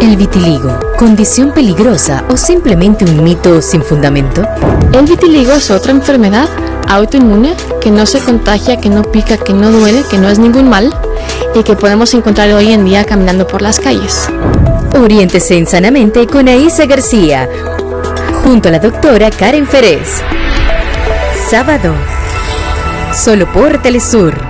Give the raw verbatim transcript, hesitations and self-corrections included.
¿El vitiligo, condición peligrosa o simplemente un mito sin fundamento? El vitiligo es otra enfermedad autoinmune que no se contagia, que no pica, que no duele, que no es ningún mal y que podemos encontrar hoy en día caminando por las calles. Oriéntese en Sanamente con Aísa García, junto a la doctora Karen Ferez. Sábado, solo por Telesur.